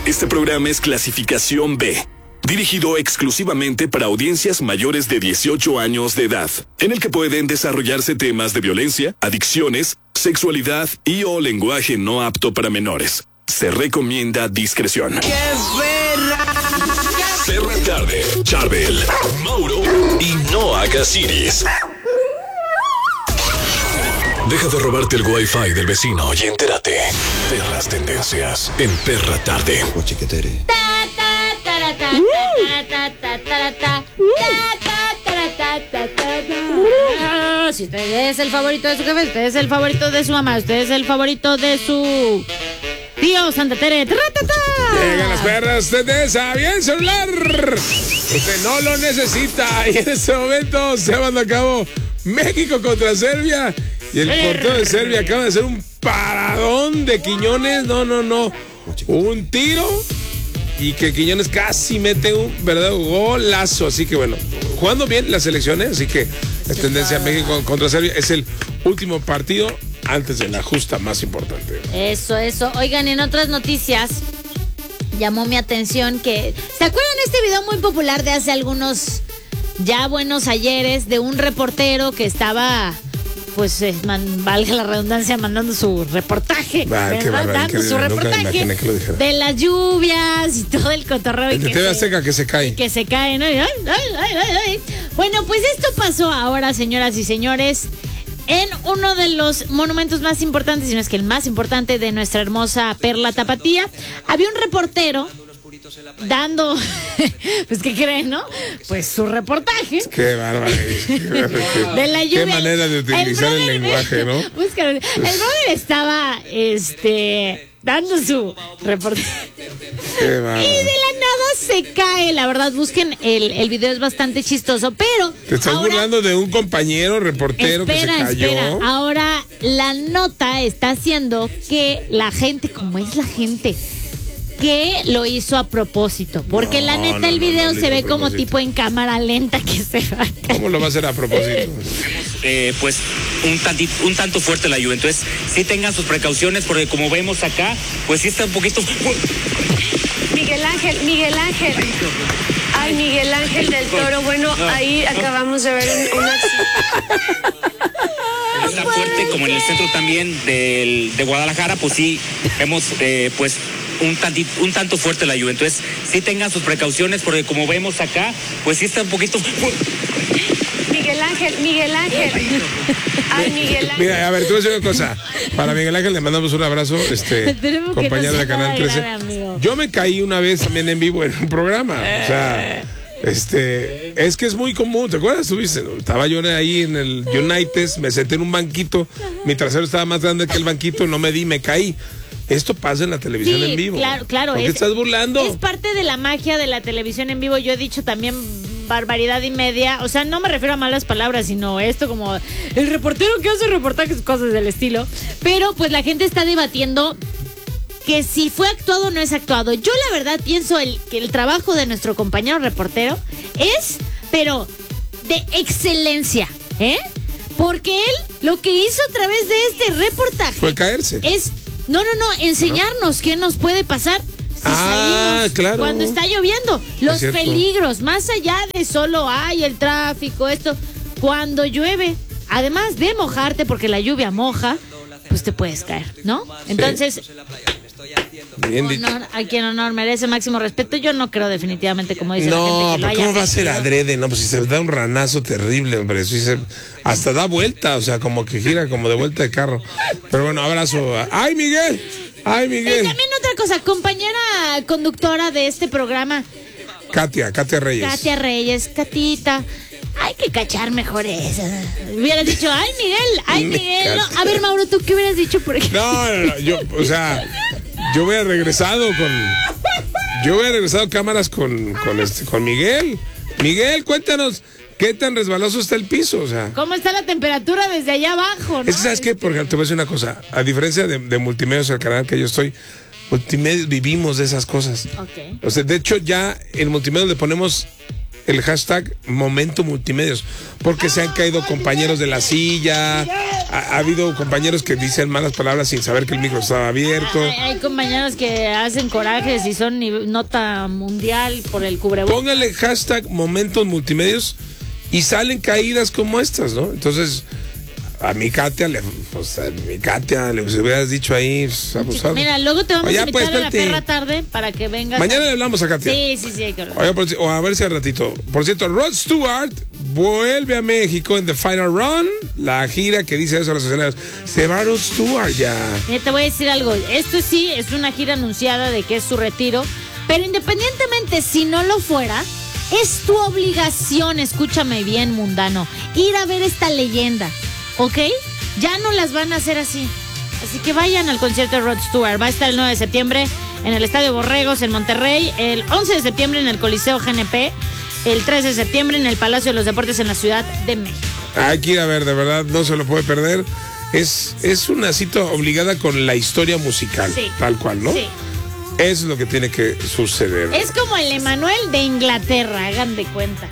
Este programa es clasificación B, dirigido exclusivamente para audiencias mayores de 18 años de edad, en el que pueden desarrollarse temas de violencia, adicciones, sexualidad y o lenguaje no apto para menores. Se recomienda discreción. ¡Qué perra! Perra Tarde, Charbel, Mauro y Noah Casiris. Deja de robarte el wifi del vecino y entérate de las tendencias en Perra Tarde. Si usted es el favorito de su jefe, usted es el favorito de su mamá, usted es el favorito de su tío Santa Tere. Llegan las perras tendencias, bien celular. Usted no lo necesita. Y en este momento se ha mandado a cabo México contra Serbia. Y el portero de Serbia acaba de hacer un paradón de Quiñones. No. Un tiro. Y que Quiñones casi mete un verdadero golazo. Así que bueno, jugando bien las selecciones. Así que es tendencia México contra Serbia. Es el último partido antes de la justa más importante. Eso. Oigan, en otras noticias, llamó mi atención que... ¿Se acuerdan de este video muy popular de hace algunos ya buenos ayeres de un reportero que estaba... pues valga la redundancia, mandando su reportaje, dando su reportaje de las lluvias y todo el cotorreo. El de TV Azteca que se cae. Que se cae, ¿no? Ay. Bueno, pues esto pasó ahora, señoras y señores, en uno de los monumentos más importantes, si no es que el más importante de nuestra hermosa perla tapatía. Había un reportero dando, pues ¿qué creen, no? Pues su reportaje. Qué bárbaro. De la lluvia. Qué manera de utilizar el lenguaje, ¿no? Búscalo. El brother estaba, dando su reportaje. Qué bárbaro. Y de la nada se cae, la verdad, busquen el video, es bastante chistoso, pero... ¿Te estás burlando de un compañero reportero que se cayó? Espera, ahora la nota está haciendo que la gente, como es la gente... que lo hizo a propósito, porque la neta el video se ve como tipo en cámara lenta que se va. ¿Cómo lo va a hacer a propósito? Pues un tanto fuerte la lluvia, entonces sí tengan sus precauciones, porque como vemos acá, pues sí está un poquito... Miguel Ángel. Ay, Miguel Ángel del Toro. Bueno, ahí acabamos de ver una... Está fuerte, como en el centro también de Guadalajara, pues sí, vemos pues un tanto fuerte la lluvia, entonces sí tengan sus precauciones, porque como vemos acá, pues sí está un poquito... Miguel Ángel. Ay, Miguel Ángel. Mira, a ver, tú voy a decir una cosa. Para Miguel Ángel le mandamos un abrazo, compañero de Canal 13. Yo me caí una vez también en vivo en un programa, o sea... es que es muy común, ¿te acuerdas? Estaba yo ahí en el United, me senté en un banquito, mi trasero estaba más grande que el banquito, no me di, me caí. Esto pasa en la televisión en vivo. Claro. ¿Por qué estás burlando? Es parte de la magia de la televisión en vivo. Yo he dicho también barbaridad y media. O sea, no me refiero a malas palabras, sino esto como el reportero que hace reportajes, cosas del estilo. Pero pues la gente está debatiendo que si fue actuado o no es actuado. Yo la verdad pienso que el trabajo de nuestro compañero reportero es, pero de excelencia, porque él lo que hizo a través de este reportaje fue caerse. Es enseñarnos qué nos puede pasar si salimos claro. Cuando está lloviendo, los peligros, más allá de solo el tráfico, esto, cuando llueve, además de mojarte, porque la lluvia moja, pues te puedes caer, ¿no? Entonces, a quien honor merece máximo respeto. Yo no creo definitivamente, como dice la gente, que lo haya... ¿Cómo va a ser adrede? No, pues si se da un ranazo terrible, hombre, hasta da vuelta, o sea, como que gira como de vuelta de carro. Pero bueno, abrazo. ¡Ay, Miguel! ¡Ay, Miguel! Y también otra cosa, compañera conductora de este programa, Katia Reyes. Katia Reyes, Catita. Hay que cachar mejor eso. Hubieras dicho, ¡ay, Miguel! No. A ver, Mauro, ¿tú qué hubieras dicho por ejemplo? No, yo hubiera regresado cámaras con Miguel. Miguel, cuéntanos, ¿qué tan resbaloso está el piso? O sea, ¿cómo está la temperatura desde allá abajo? ¿No? Es que, ¿sabes qué? Porque te voy a decir una cosa. A diferencia de Multimedios, el canal que yo estoy, Multimedios vivimos de esas cosas. Okay. O sea, de hecho, ya en Multimedios le ponemos el hashtag Momento Multimedios, porque se han caído compañeros de la silla, ha habido compañeros que dicen malas palabras sin saber que el micro estaba abierto. Hay compañeros que hacen corajes y son nota mundial por el cubrebocas. Póngale hashtag Momentos Multimedios y salen caídas como estas, ¿no? Entonces, a mi Katia le hubieras dicho ahí, pues, abusado. Mira, luego te vamos a invitar pues, a la perra tarde para que vengas. Mañana le hablamos a Katia. Sí, hay que hablar. Oye, o a ver si al ratito. Por cierto, Rod Stewart vuelve a México en The Final Run, la gira que dice eso a los escenarios. Se va Rod Stewart ya. Mira, te voy a decir algo. Esto sí es una gira anunciada de que es su retiro, pero independientemente si no lo fuera, es tu obligación, escúchame bien, mundano, ir a ver esta leyenda. ¿Ok? Ya no las van a hacer así. Así que vayan al concierto de Rod Stewart. Va a estar el 9 de septiembre en el Estadio Borregos en Monterrey, el 11 de septiembre en el Coliseo GNP, el 13 de septiembre en el Palacio de los Deportes en la Ciudad de México. Hay que ir a ver, de verdad, no se lo puede perder. Es una cita obligada con la historia musical, sí, tal cual, ¿no? Sí. Eso es lo que tiene que suceder. Es como el Emanuel de Inglaterra, hagan de cuenta.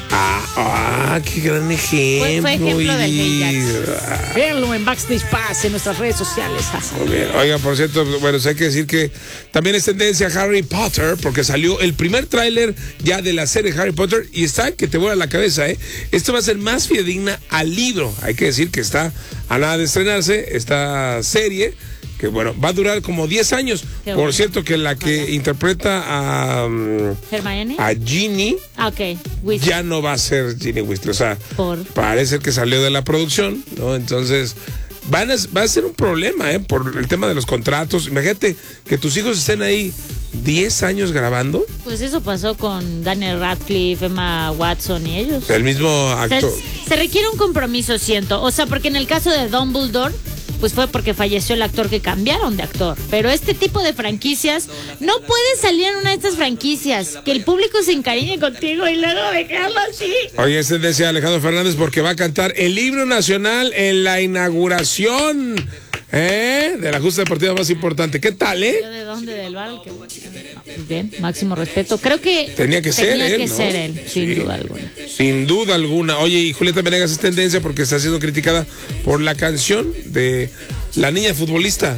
Qué gran ejemplo. Fue ejemplo del Gay Jackson. Véanlo en Backstage Pass en nuestras redes sociales. Muy bien. Oiga, por cierto, bueno, hay que decir que también es tendencia Harry Potter, porque salió el primer tráiler ya de la serie Harry Potter y está que te vuela la cabeza, ¿eh? Esto va a ser más fidedigna al libro. Hay que decir que está a nada de estrenarse esta serie, que bueno, va a durar como 10 años. Qué por bueno. Cierto que la que interpreta a Hermione, a Ginny, ya no va a ser Ginny Weasley, o sea, parece que salió de la producción, ¿no? Entonces va a ser un problema, por el tema de los contratos. Imagínate que tus hijos estén ahí 10 años grabando. Pues eso pasó con Daniel Radcliffe, Emma Watson y ellos. El mismo actor. Se requiere un compromiso, siento. O sea, porque en el caso de Dumbledore, pues fue porque falleció el actor que cambiaron de actor. Pero este tipo de franquicias, no puedes salir en una de estas franquicias, que el público se encariñe contigo y luego dejarlo así. Oye, este decía Alejandro Fernández porque va a cantar el himno nacional en la inauguración de la justa deportiva más importante. ¿Qué tal, ¿De dónde? ¿Del bar? Bien, máximo respeto. Creo que tenía que ser él, sin duda alguna. Sin duda alguna. Oye, y Julieta Venegas es tendencia porque está siendo criticada por la canción de la niña futbolista.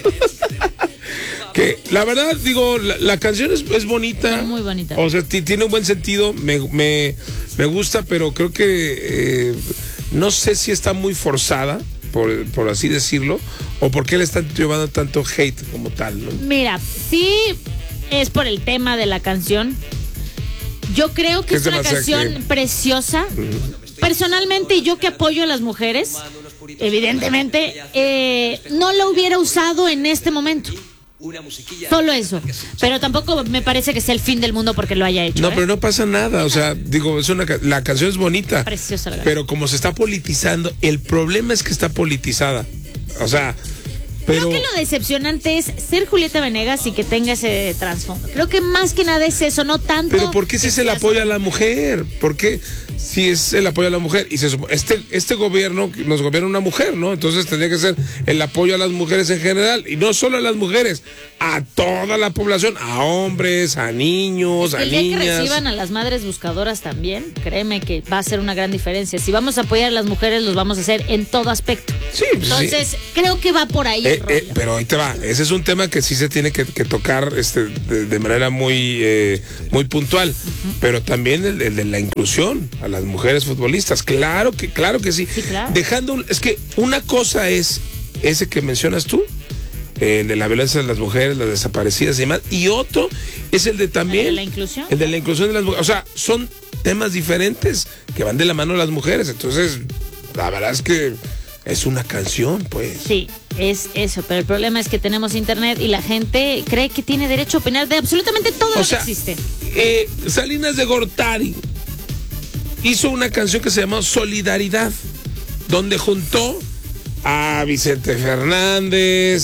Que la verdad, digo, la canción es bonita. Muy bonita. O sea, tiene un buen sentido, me gusta, pero creo que no sé si está muy forzada, por así decirlo, o por qué le están llevando tanto hate como tal, ¿no? Mira, sí es por el tema de la canción. Yo creo que es una canción preciosa. Personalmente, yo que apoyo a las mujeres, evidentemente, no la hubiera usado en este momento. Solo eso. Pero tampoco me parece que sea el fin del mundo porque lo haya hecho. No, pero no pasa nada. O sea, digo, la canción es bonita. Preciosa la canción. Pero como se está politizando, el problema es que está politizada. O sea, pero creo que lo decepcionante es ser Julieta Venegas y que tenga ese trasfondo. Creo que más que nada es eso, no tanto. Pero ¿por qué si es el apoyo a la mujer? ¿Por qué si es el apoyo a la mujer? Y este gobierno nos gobierna una mujer, ¿no? Entonces tendría que ser el apoyo a las mujeres en general. Y no solo a las mujeres, a toda la población, a hombres, a niños, a niñas. El día que reciban a las madres buscadoras también, créeme que va a ser una gran diferencia. Si vamos a apoyar a las mujeres, los vamos a hacer en todo aspecto. Sí, entonces, creo que va por ahí. Pero ahí te va. Ese es un tema que sí se tiene que tocar de manera muy puntual. Pero también el de la inclusión a las mujeres futbolistas. Claro que sí. Sí, claro. Es que una cosa es ese que mencionas tú, de la violencia de las mujeres, las desaparecidas y demás. Y otro es el de también. ¿El de la inclusión? El de la inclusión de las mujeres. O sea, son temas diferentes que van de la mano de las mujeres. Entonces, la verdad es que es una canción, pues. Sí, es eso. Pero el problema es que tenemos internet y la gente cree que tiene derecho a opinar de absolutamente todo lo que existe. Salinas de Gortari hizo una canción que se llamó Solidaridad, donde juntó a Vicente Fernández,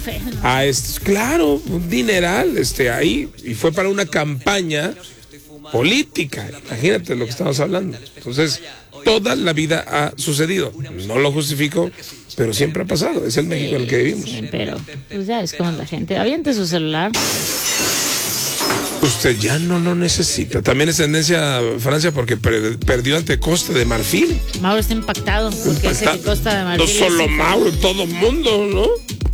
claro, un dineral ahí, y fue para una campaña política. Imagínate lo que estamos hablando. Entonces, toda la vida ha sucedido. No lo justifico, pero siempre ha pasado. Es el México en el que vivimos. Pero, pues ya es como la gente. Aviente su celular. Usted ya no lo necesita. También es tendencia Francia porque perdió ante Costa de Marfil. Mauro está impactado porque dice que Costa de Marfil. No solo Mauro, todo el mundo, ¿no?